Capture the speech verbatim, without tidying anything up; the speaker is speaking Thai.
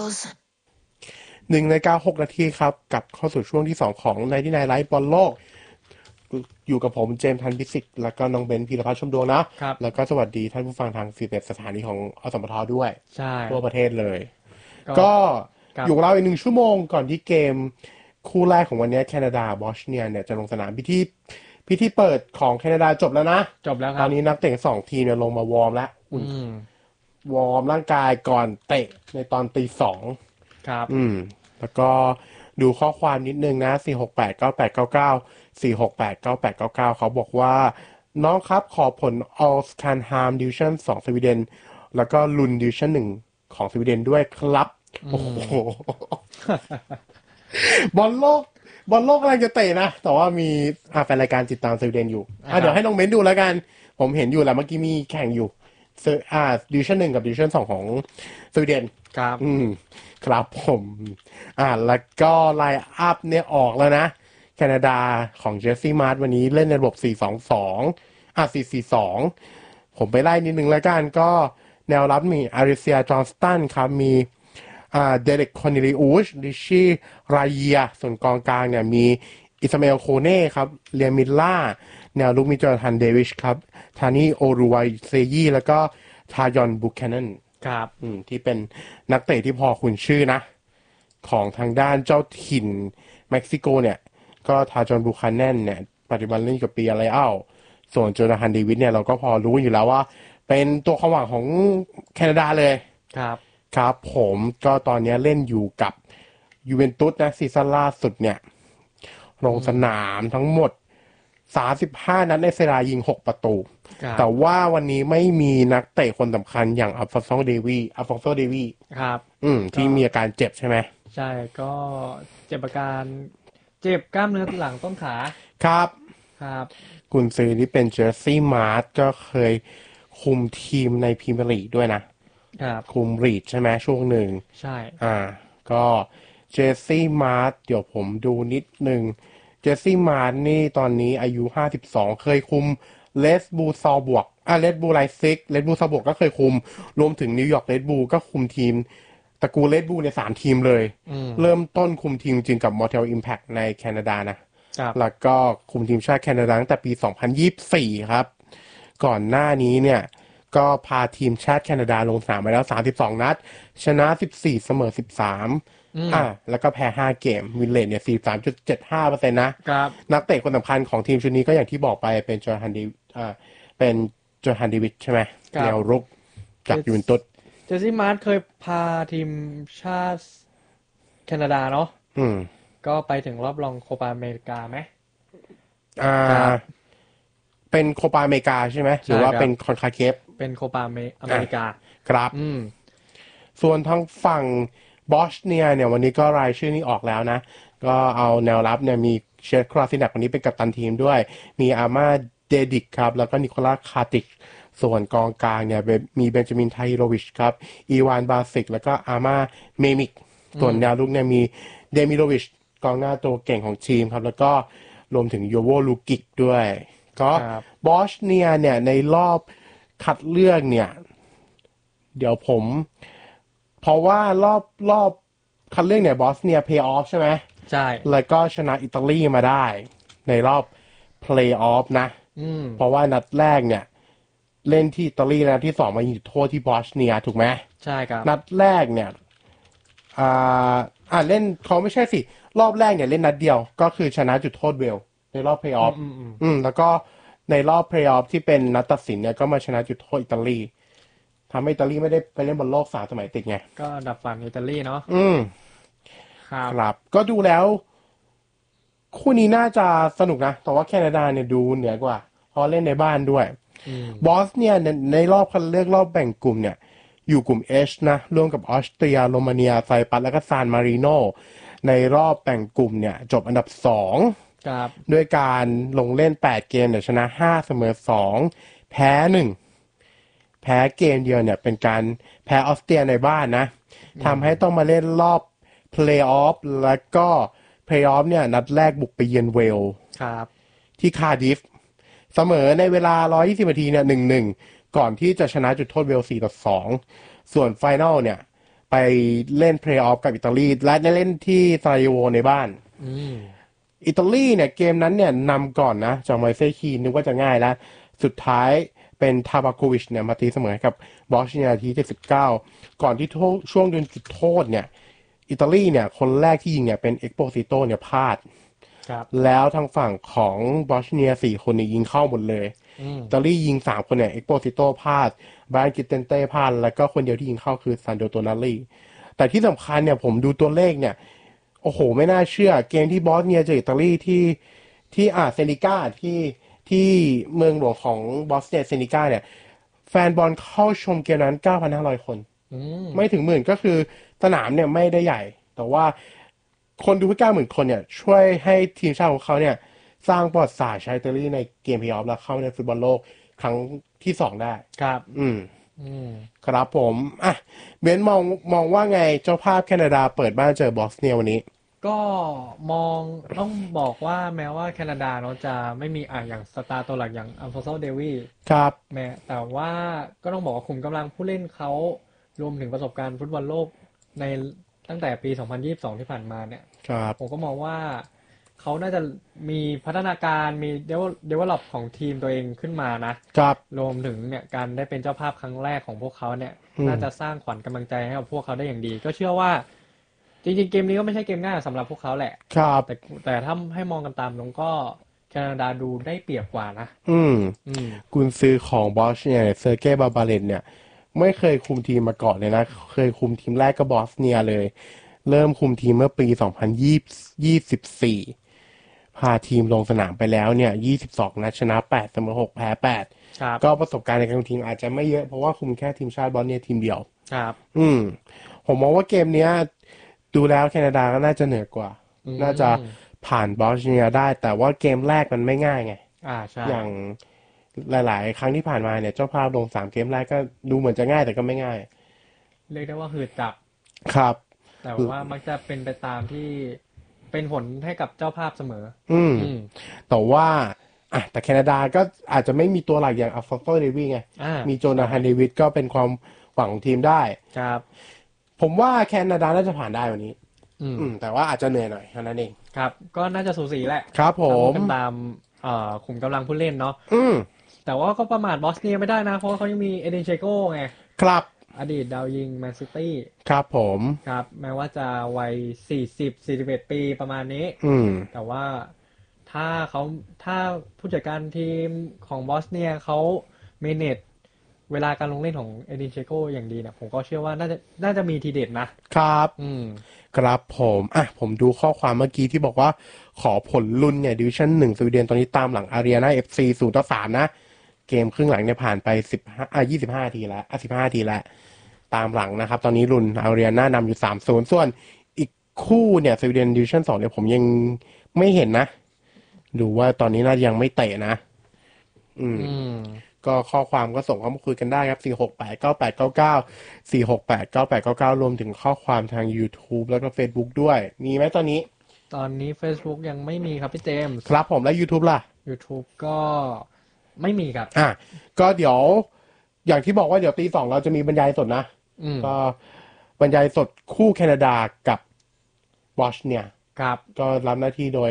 หนึ่งนาฬิกาหกนาทีครับกลับเข้าสู่ช่วงที่สองของในที่นายไลฟ์บอลโลกอยู่กับผมเจมส์ทันพิสิทธิ์แล้วก็น้องเบนพีรพัฒน์ชมดวงนะครับแล้วก็สวัสดีท่านผู้ฟังทางสิบเอ็ดสถานีของอสมทด้วยใช่ทั่วประเทศเลยก็ก็ครับอยู่กับเราอีกหนึ่งชั่วโมงก่อนที่เกมคู่แรกของวันนี้แคนาดาบอชเนียเนี่ยจะลงสนามพิธีพิธีเปิดของแคนาดาจบแล้วนะจบแล้วคตอรับนนี้นักเตะสองทีมเนี่ยลงมาวอร์มแล้วอือุ่นมวอร์มร่างกายก่อนเตะในตอนตีสองครับอืมแล้วก็ดูข้อความนิดนึงนะสี่ หก แปด เก้า แปด เก้า เก้า สี่ หก แปด เก้า แปด เก้า เก้าเขาบอกว่าน้องครับขอผล Allscan-Ham Division สองสวีเดนแล้วก็ลุน Division หนึ่งของสวีเดนด้วยครับโอ้โหบอลโลกบอลโลกกำลังจะเตะนะแต่ว่ามีอ่าแฟนรายการติดตามสวีเดนอยู่อ่ะเดี๋ยวให้น้องเม้นดูแล้วกันผมเห็นอยู่แหละเมื่อกี้มีแข่งอยู่อ่า Division หนึ่งกับ Division สองของสวีเดนครับอืมครับผมอ่าแล้วก็ไลน์อัพเนี่ยออกแล้วนะแคนาดาของเจสซี่มาร์ตวันนี้เล่นในระบบสี่ สอง สองอ่ะสี่ สี่ สองผมไปไล่นิดนึงแล้วกันก็แนวรับมีอาริเซียจอห์นสตันครับมีอ่าเดเร็กคอนเนลิอุชดิชี่รายเยียส่วนกองกลางเนี่ยมีอิสมาเอลโคเน่ครับเรียมิลล่าแนวลุกมีจอร์แดนเดวิชครับทานี่โอรูไวเซยีแล้วก็ทายอนบุคแคนนครับอืมที่เป็นนักเตะที่พอคุณชื่อนะของทางด้านเจ้าถิ่นเม็กซิโกเนี่ยก็ทาจอนบูคาแนนเนี่ยปัจจุบันเล่นกับปีอะไรเอ้าส่วนโจนาธานเดวิดเนี่ยเราก็พอรู้อยู่แล้วว่าเป็นตัวความหวังของแคนาดาเลยครับครับผมก็ตอนนี้เล่นอยู่กับยูเวนตุสนะซีซั่นล่าสุดเนี่ยลงสนามทั้งหมดสามสิบห้านัดในเซรายิงหกประตูแต่ว่าวันนี้ไม่มีนักเตะคนสำคัญอย่างอัลฟอนโซเดวีอัลฟอนโซเดวีครับอืมที่มีอาการเจ็บใช่ไหมใช่ก็เจ็บอาการเจ็บกล้ามเนื้อหลังต้นขาครับครับกุนซือที่เป็นเจอร์ซี่มาร์ตก็เคยคุมทีมในพรีเมียร์ลีกด้วยนะครับคุมรีดใช่ไหมช่วงหนึ่งใช่อ่าก็เจสซี่มาร์ตเดี๋ยวผมดูนิดนึงเจสซี่มาร์ตนี่ตอนนี้อายุห้าสิบสองเคยคุมเลสบูซอลบวกอ่าเลสบูไลซิกเลสบูซอลบวกก็เคยคุมรวมถึงนิวยอร์กเลสบูก็คุมทีมตระกูลเลสบูในสามทีมเลยเริ่มต้นคุมทีมจริงกับมอเทลอิมแพคในแคนาดานะแล้วก็คุมทีมชาติแคนาดาตั้งแต่ปีสองพันยี่สิบสี่ครับก่อนหน้านี้เนี่ยก็พาทีมชาติแคนาดาลงสนามไปแล้วสามสิบสองนัดชนะสิบสี่เสมอสิบสามอ่าแล้วก็แพ้ห้าเกมวินเลทเนี่ย สี่สิบสามจุดเจ็ดห้าเปอร์เซ็นต์ นะครับนักเตะคนสำคัญของทีมชุดนี้ก็อย่างที่บอกไปเป็นจอร์แดนดีอ่าเป็นจอร์แดนเดวิดใช่ไหมแนวรุกจากยูเวนตุสเจสซี่มาร์ทเคยพาทีมชาติแคนาดาเนาะอืมก็ไปถึงรอบรองโคปาอเมริกาไหมอ่าเป็นโคปาอเมริกาใช่ไหมหรือว่าเป็นคอนคาเคฟเป็นโคปาอเมริกาครับอืมส่วนทางฝั่งบอชเนียเนี่ยวันนี้ก็รายชื่อนี้ออกแล้วนะก็เอาแนวรับเนี่ยมีเชฟคราซินักวันนี้เป็นกัปตันทีมด้วยมีอาม่าเดดิกครับแล้วก็นิโคลัสคาติกส่วนกองกลางเนี่ยมีเบนจามินไทโรวิชครับอีวานบาซิกแล้วก็อาม่าเมมิกส่วนแนวลุกเนี่ยมีเดมิโรวิชกองหน้าตัวเก่งของทีมครับแล้วก็รวมถึงโยโวลูกิกด้วยก็บอชเนียเนี่ยในรอบคัดเลือกเนี่ยเดี๋ยวผมเพราะว่ารอบรอบคัดเลือกเนี่ยบอสเนียเพลย์ออฟใช่ไหมใช่แล้วก็ชนะอิตาลีมาได้ในรอบเพลย์ออฟนะเพราะว่านัดแรกเนี่ยเล่นที่อิตาลีนะที่สองมายิงจุดโทษที่บอสเนียถูกไหมใช่ครับนัดแรกเนี่ยอ่าอ่าเล่นเขาไม่ใช่สิรอบแรกเนี่ยเล่นนัดเดียวก็คือชนะจุดโทษเวลในรอบเพลย์ออฟอืมแล้วก็ในรอบเพลย์ออฟที่เป็นนัดตัดสินเนี่ยก็มาชนะจุดโทษอิตาลีทำให้อิตาลีไม่ได้ไปเล่นบอลโลกสามสมัยติดไงก็ดับฝันอิตาลีเนาะอืมครับครับก็ดูแล้วคู่นี้น่าจะสนุกนะแต่ว่าแคนาดาเนี่ยดูเหนือกว่าเพราะเล่นในบ้านด้วยบอสเนี่ยในในรอบคัดเลือกรอบแบ่งกลุ่มเนี่ยอยู่กลุ่ม H นะร่วมกับออสเตรียโรมาเนียไซปรัสแล้วก็ซานมาริโนในรอบแบ่งกลุ่มเนี่ยจบอันดับสองด้วยการลงเล่นแปดเกมเนี่ยชนะห้าเสมอสองแพ้หนึ่งแพ้เกมเดียวเนี่ยเป็นการแพ้ออสเตรียในบ้านนะทำให้ต้องมาเล่นรอบเพลย์ออฟแล้วก็เพลย์ออฟเนี่ยนัดแรกบุกไปเยือนเวลที่คาร์ดิฟเสมอในเวลาหนึ่งร้อยยี่สิบนาทีเนี่ย หนึ่งหนึ่ง ก่อนที่จะชนะจุดโทษเวล สี่ต่อสอง ส่วนไฟนอลเนี่ยไปเล่นเพลย์ออฟกับอิตาลีและได้เล่นที่ซาราเยโวในบ้านอืมอิตาลีเนี่ยเกมนั้นเนี่ยนำก่อนนะจากไมเซคีนึกว่าจะง่ายแล้วสุดท้ายเป็นทาบาโควิชเนี่ยมาตีเสมอกับบอสเนียทีเจ็ดสิบเก้าก่อนที่ช่วงโดนจุดโทษเนี่ยอิตาลีเนี่ยคนแรกที่ยิงเนี่ยเป็นเอ็กโปซิโตเนี่ยพลาดครับแล้วทางฝั่งของบอสเนียสี่คนเนี่ยยิงเข้าหมดเลยอืมอิตาลียิงสามคนเนี่ยเอ็กโปซิโตพลาดบรานกิเตนเต้พลาดแล้วก็คนเดียวที่ยิงเข้าคือซันโดโตนาลีแต่ที่สำคัญเนี่ยผมดูตัวเลขเนี่ยโอ้โหไม่น่าเชื่อเกมที่บอสเนียเจออิตาลีที่ที่อ่าเซนิก้าที่ที่เมืองหลวงของบอสเนียเซนิก้าเนี่ยแฟนบอลเข้าชมเกมนั้น เก้าพันห้าร้อย คนอืมไม่ถึงหมื่นก็คือสนามเนี่ยไม่ได้ใหญ่แต่ว่าคนดูเพื่อเก้าหมื่นคนเนี่ยช่วยให้ทีมชาติของเขาเนี่ยสร้างประวัติศาสตร์ใช้อิตาลีในเกมเพลย์ออฟแล้วเข้าในฟุตบอลโลกครั้งที่สองได้ครับอืมอืมครับผมอ่ะเบนซ์มองมองว่าไงเจ้าภาพแคนาดาเปิดบ้านเจอบอสเนียวันนี้ก็มองต้องบอกว่าแม้ว่าแคนาดาเนาะจะไม่มีอ่ะอย่างสตาร์ตัวหลักอย่างอัลฟอนโซเดวีครับแม้แต่ว่าก็ต้องบอกว่าขุมกำลังผู้เล่นเขารวมถึงประสบการณ์ฟุตบอลโลกในตั้งแต่ปี สองพันยี่สิบสอง ที่ผ่านมาเนี่ยครับผมก็มองว่าเขาน่าจะมีพัฒนาการมีเดเวลเดเวลลอปของทีมตัวเองขึ้นมานะครับรวมถึงเนี่ยการได้เป็นเจ้าภาพครั้งแรกของพวกเขาเนี่ยอืมน่าจะสร้างขวัญกำลังใจให้กับพวกเขาได้อย่างดี ก็เชื่อว่าจริงๆเกมนี้ก็ไม่ใช่เกมง่ายสำหรับพวกเขาแหละครับแต่แต่ถ้าให้มองกันตามตรงก็แคนาดาดูได้เปรียบกว่านะอืมอืมกุนซือของบอสเนียเซอร์เกย์บาบาเลนเนี่ยไม่เคยคุมทีมมาก่อนเลยนะเคยคุมทีมแรกก็บอสเนียเลยเริ่มคุมทีมเมื่อปีสองพันยี่สิบสี่พาทีมลงสนามไปแล้วเนี่ยยี่สิบสองนัดชนะแปดเสมอหกแพ้แปดครับก็ประสบการณ์ในการคุมทีมอาจจะไม่เยอะเพราะว่าคุมแค่ทีมชาติบอสเนียทีมเดียวครับอืมผมมองว่าเกมเนี้ยดูแล้วแคนาดาก็น่าจะเหนือกว่าอืน่าจะมผ่านบอสเนียได้แต่ว่าเกมแรกมันไม่ง่ายไงอ่าใช่อย่างหลายๆ ครั้งที่ผ่านมาเนี่ยเจ้าภาพลงสามเกมแรกก็ดูเหมือนจะง่ายแต่ก็ไม่ง่ายเรียกได้ว่าหืดจับครับแต่ว่ามักจะเป็นไปตามที่เป็นผลให้กับเจ้าภาพเสมออืมอืมแต่ว่าอ่ะแต่แคนาดาก็อาจจะไม่มีตัวหลักอย่างอัลฟอนโซเดวีไงอ่ามีโจนาใช่ธานเดวิดก็เป็นความหวังของทีมได้ครับผมว่าแคนาดาน่าจะผ่านได้วันนี้อืมอืมแต่ว่าอาจจะเหนื่อยหน่อยเท่านั้นเองครับก็น่าจะสูสีแหละครับผถ้าพูดมกันตามเอ่อขุมกำลังผู้เล่นเนาะอืมแต่ว่าก็ประมาทบอสเนียไม่ได้นะเพราะว่าเขายังมีเอเดนเชโก้ไงครับอดีตดาวยิงแมนซิตี้ครับผมครับแม้ว่าจะวัยสี่สิบ สี่สิบเอ็ดปีประมาณนี้อืมแต่ว่าถ้าเขาถ้าผู้จัดการทีมของบอสเนียเขาเมเนจเวลาการลงเล่นของเอดินเชโกอย่างดีเนี่ยผมก็เชื่อว่าน่าจะน่าจะมีทีเด็ดนะครับอืมครับผมอ่ะผมดูข้อความเมื่อกี้ที่บอกว่าขอผลลุ้นเนี่ยดิวิชั่นหนึ่งสวีเดนตอนนี้ตามหลังอารีนาเอฟซีศูนย์ต่อสามนะเกมครึ่งหลังเนี่ยผ่านไปสิบห้าอ่ะยี่สิบห้าทีแล้วอ่ะสิบห้าทีแล้วตามหลังนะครับตอนนี้ลุ้นอารีนานำอยู่สามศูนย์ส่วนอีกคู่เนี่ยสวีเดนดิวิชั่นสองเนี่ยผมยังไม่เห็นนะดูว่าตอนนี้น่าจะยังไม่เตะนะอืมอืมก็ข้อความก็ส่งเข้ามาคุยกันได้ครับสี่ หก แปด เก้า แปด เก้า เก้า สี่ หก แปด เก้า แปด เก้า เก้ารวมถึงข้อความทาง YouTube แล้วก็ Facebook ด้วย มีไหมตอนนี้ตอนนี้ Facebook ยังไม่มีครับพี่เจมส์ครับผมแล้ว YouTube ล่ะ YouTube ก็ไม่มีครับอ่ะก็เดี๋ยว อย่างที่บอกว่าเดี๋ยวตีสองเราจะมีบรรยายสดนะอืมก็บรรยายสดคู่แคนาดากับบอชเนียครับก็รับหน้าที่โดย